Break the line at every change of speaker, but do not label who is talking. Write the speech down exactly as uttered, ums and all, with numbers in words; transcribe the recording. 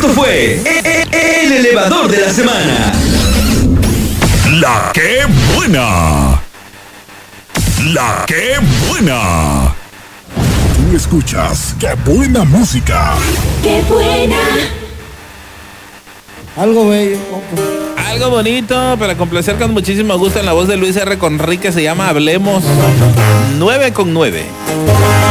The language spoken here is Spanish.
Esto fue El Elevador de la Semana.
La que buena. La que buena. Tú escuchas Qué Buena Música.
¡Qué buena!
Algo bello.
Algo bonito para complacer con muchísimo gusto en la voz de Luis R. Conrique. Se llama Hablemos. nueve con nueve.